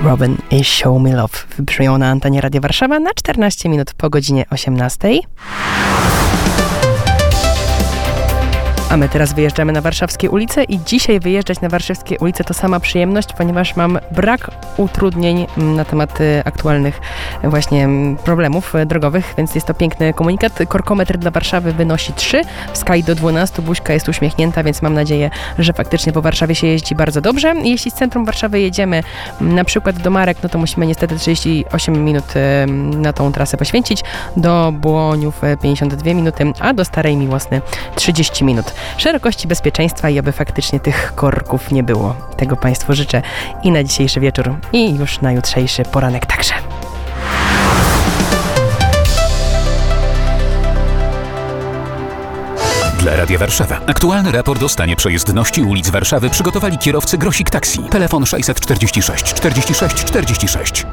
Robin i Show Me Love wybrzmią na antenie Radia Warszawa na 14 minut po godzinie 18. A my teraz wyjeżdżamy na warszawskie ulice i dzisiaj wyjeżdżać na warszawskie ulice to sama przyjemność, ponieważ mam brak utrudnień na temat aktualnych właśnie problemów drogowych, więc jest to piękny komunikat. Korkometr dla Warszawy wynosi 3, w skali do 12, buźka jest uśmiechnięta, więc mam nadzieję, że faktycznie po Warszawie się jeździ bardzo dobrze. Jeśli z centrum Warszawy jedziemy na przykład do Marek, no to musimy niestety 38 minut na tą trasę poświęcić, do Błoniów 52 minuty, a do Starej Miłosny 30 minut. Szerokości bezpieczeństwa i aby faktycznie tych korków nie było. Tego Państwu życzę i na dzisiejszy wieczór, i już na jutrzejszy poranek także. Dla Radia Warszawa aktualny raport o stanie przejezdności ulic Warszawy przygotowali kierowcy Grosik Taxi. Telefon 646 46 46.